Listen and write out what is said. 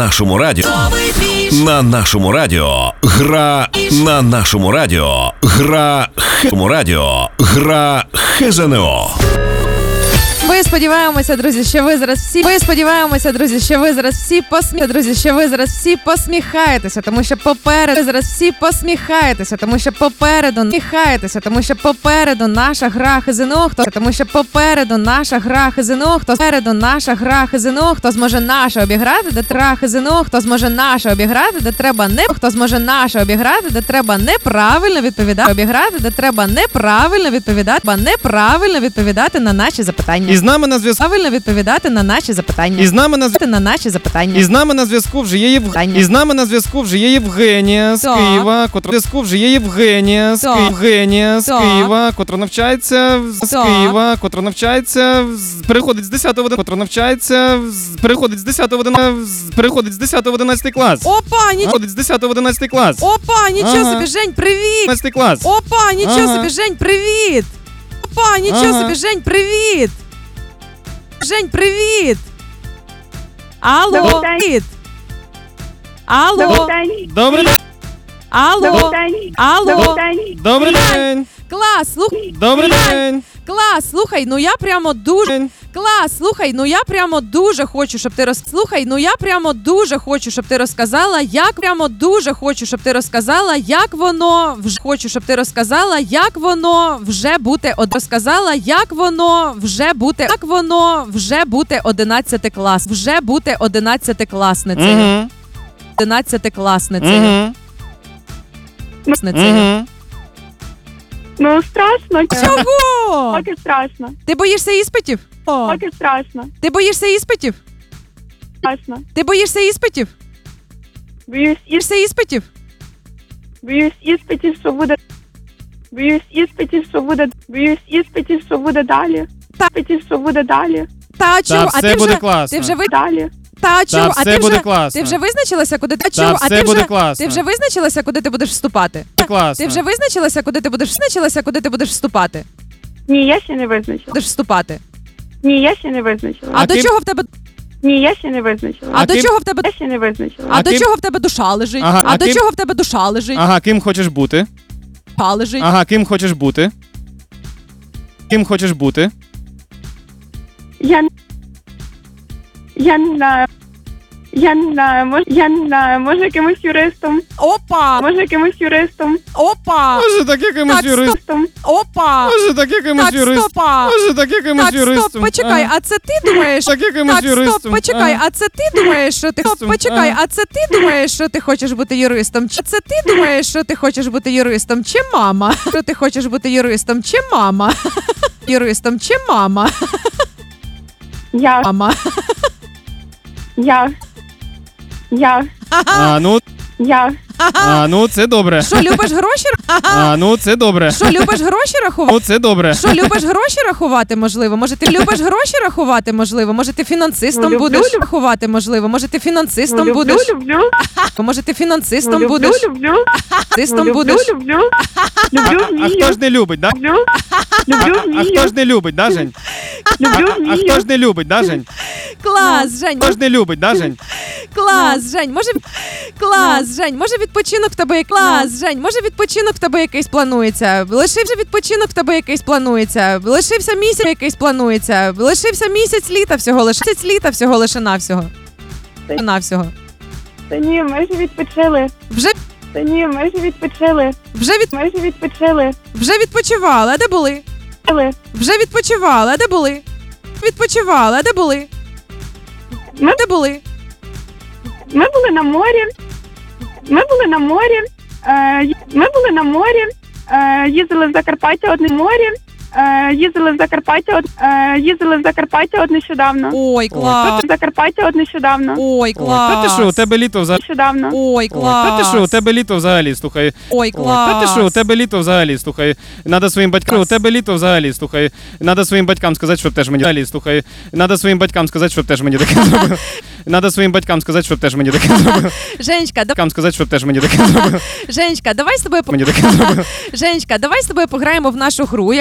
Нашому радіо. На нашому радіо. Гра на нашому радіо. Гра ХЗНО. Ми сподіваємося, друзі, що ви зараз всі посміхаєтеся, тому що попереду наша гра ХЗНО, хто зможе наша обіграти, де треба неправильно відповідати на наші запитання. І з нами на зв'язку. Правильно відповідати на наші запитання. І з нами на зв'язку вже є Євгенія з Києва, котра навчається переходить з 10 в 11 клас. Опа, нічого собі, Жень, привіт. 11 клас. Опа, нічого собі, Жень, привіт. Жень, привіт. Алло. Привіт. Алло. Добрий день. Алло. Добрий день. Клас, слухай. Добрий день. Клас, слухай, ну я прямо дуже... Клас, слухай, ну я прямо дуже хочу, щоб ти розказала, як воно вже бути 11-класницею. 11-класницею. Ну, страшно. Чого? Поки страшно. Ти боїшся іспитів? Поки страшно. Ти боїшся іспитів? Страшно. Ти боїшся іспитів? Боюсь іспитів? іспитів, що буде. Боюсь іспитів, що буде далі. Та чого? Та все буде класно. Ти вже Далі. Та чого? А все буде класно. ти вже визначилася, куди ти Та все буде класно. Ти вже визначилася, куди ти будеш вступати? Класно. Ти вже визначилася, куди ти будеш вступати? Ні, я ще не визначила. Будеш вступати. Ні, я ще не визначила. А до чого в тебе? Ні, я ще не визначила. А до чого в тебе? Я ще не визначила. А до чого в тебе душа лежить? Ага, А до чого в тебе душа лежить? Ага, ким хочеш бути? Ким хочеш бути? Я не знаю. Може якимось юристом. Опа! Може так якимось юристом. Опа! Може так якимось юристом. Стоп, почекай, а це ти думаєш? Так якимось юристом. Стоп, почекай, а це ти думаєш, що ти... хочеш бути юристом? Чи це ти думаєш, що ти хочеш бути юристом? Чи мама? Що ти хочеш бути юристом? Чи мама? Юристом, чи мама? Я. Мама. Я. Це добре. Що, любиш гроші? Це добре. Що, любиш гроші рахувати? Це добре. Що, любиш гроші рахувати, можливо? Може, ти любиш гроші рахувати, можливо? Може, ти фінансистом будеш рахувати, можливо? Може, ти фінансистом будеш? Люблю. Може, ти фінансистом будеш? Люблю. Люблю. А хто ж не любить, да? А хто ж не любить, да, Жень? А хто ж не любить, да, Жень? Клас, Жень. Хто ж не любить, да, Жень? Клас, Жень. Може відпочинок в тебе відпочинок в тебе якийсь планується. Лишився відпочинок в тебе якийсь планується. Лишився місяць якийсь планується. Лишився місяць літа всього лише навсього. Та ні, ми ж відпочили. Вже відпочивали, а де були? Вже відпочивали, а де були? Де були? Ми були на морі. Їздили в Закарпаття от нещодавно. Ой, клас. Ой, клас. Та ти що, у тебе літо взагалі? Ой, клас. Та ти що, у тебе літо взагалі, слухай. Ой, клас. Та ти що, у тебе літо взагалі, слухай. Надо своїм батькам, у тебе літо взагалі, слухай. Надо своїм батькам сказати, щоб теж мені взагалі, слухай. Надо своїм батькам сказати, щоб теж мені таке зробили. Надо своїм батькам сказати, щоб теж мені таке зробили. Женечка, Женечка, давай з тобою пограємо в нашу гру.